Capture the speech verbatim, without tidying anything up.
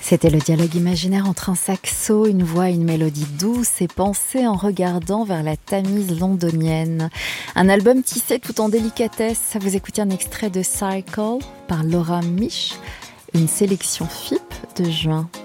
C'était le dialogue imaginaire entre un saxo, une voix et une mélodie douce et pensée en regardant vers la Tamise londonienne. Un album tissé tout en délicatesse. Vous écoutez un extrait de Cycle par Laura Mich, une sélection F I P de juin.